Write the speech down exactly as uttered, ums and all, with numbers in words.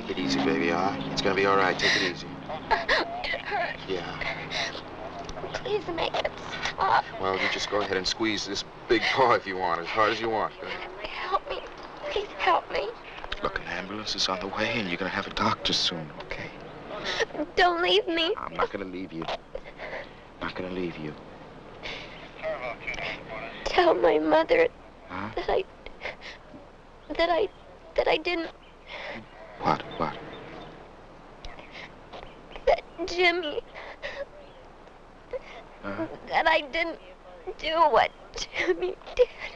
Take it easy, baby, all right? It's gonna be all right. Take it easy. It hurts. Yeah. Please make it stop. Well, you just go ahead and squeeze this big paw if you want, as hard as you want. Go ahead. Help me. Please help me. Look, an ambulance is on the way, and you're gonna have a doctor soon, okay? Don't leave me. I'm not gonna leave you. Not gonna leave you. Tell my mother Huh? that I... that I... that I didn't... What? What? that Jimmy... Uh-huh. that I didn't do what Jimmy did.